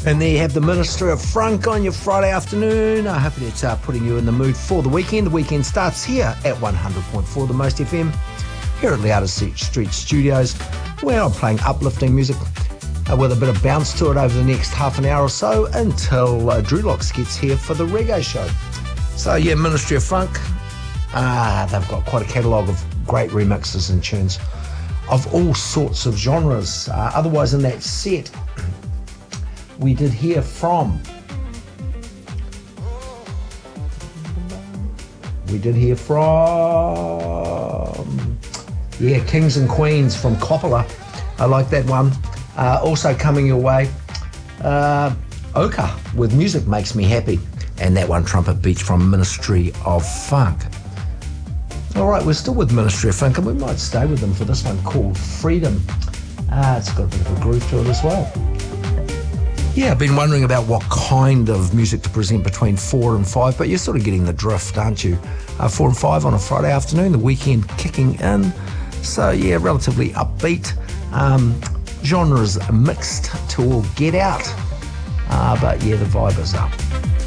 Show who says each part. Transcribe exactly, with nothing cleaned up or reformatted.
Speaker 1: And there you have the Ministry of Funk on your Friday afternoon. I hope it's uh, putting you in the mood for the weekend. The weekend starts here at one hundred point four The Most F M, here at Leota Street Studios, where I'm playing uplifting music uh, with a bit of bounce to it over the next half an hour or so until uh, Drew Locks gets here for the reggae show. So yeah, Ministry of Funk, ah, they've got quite a catalogue of great remixes and tunes of all sorts of genres. Uh, otherwise in that set, we did hear from, we did hear from, yeah, Kings and Queens from Coppola. I like that one. Uh, also coming your way, uh, Oka with Music Makes Me Happy. And that one, Trumpet Beach from Ministry of Funk. All right, we're still with Ministry of Funk, and we might stay with them for this one called Freedom. Uh, it's got a bit of a groove to it as well. Yeah, I've been wondering about what kind of music to present between four and five, but you're sort of getting the drift, aren't you? Uh, four and five on a Friday afternoon, the weekend kicking in. So yeah, relatively upbeat. Um, genres mixed to all get out. Uh, but yeah, the vibe is up.